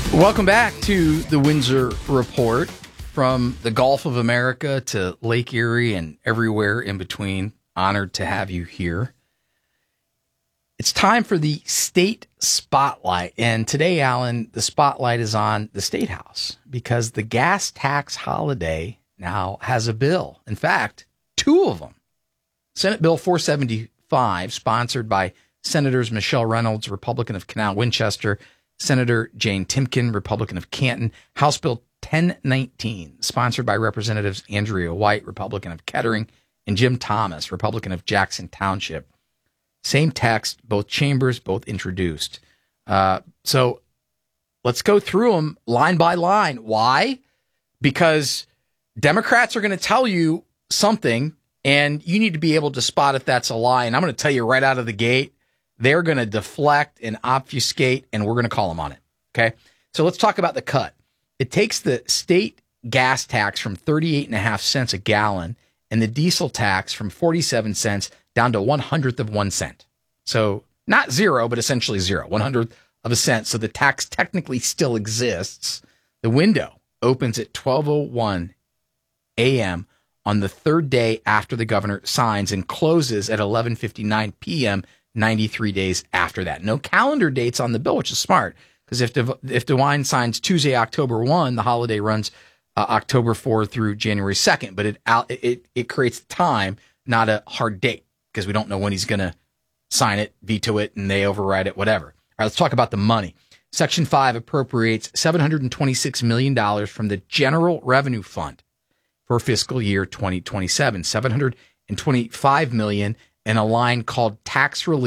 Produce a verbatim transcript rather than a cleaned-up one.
Welcome back to the Windsor Report. From the Gulf of America to Lake Erie and everywhere in between. Honored to have you here. It's time for the State Spotlight. And today, Alan, the spotlight is on the State House because the gas tax holiday now has a bill. In fact, two of them. Senate Bill four seventy-five, sponsored by Senators Michelle Reynolds, Republican of Canal Winchester, Senator Jane Timken, Republican of Canton. House Bill ten nineteen, sponsored by Representatives Andrea White, Republican of Kettering, and Jim Thomas, Republican of Jackson Township. Same text, both chambers, both introduced. Uh, so let's go through them line by line. Why? Because Democrats are going to tell you something, and you need to be able to spot if that's a lie. And I'm going to tell you right out of the gate, they're going to deflect and obfuscate, and we're going to call them on it. Okay? So let's talk about the cut. It takes the state gas tax from thirty-eight and a half cents a gallon and the diesel tax from forty-seven cents down to one hundredth of one cent. So not zero, but essentially zero, one hundredth of a cent. So the tax technically still exists. The window opens at twelve oh one a.m. on the third day after the governor signs and closes at eleven fifty-nine p.m. ninety-three days after that. No calendar dates on the bill, which is smart. Because if De, if DeWine signs Tuesday, October first, the holiday runs uh, October fourth through January second. But it it it creates time, not a hard date, because we don't know when he's going to sign it, veto it, and they override it, whatever. All right, let's talk about the money. Section five appropriates seven hundred twenty-six million dollars from the General Revenue Fund for fiscal year twenty twenty-seven. seven hundred twenty-five million dollars in a line called Tax Relief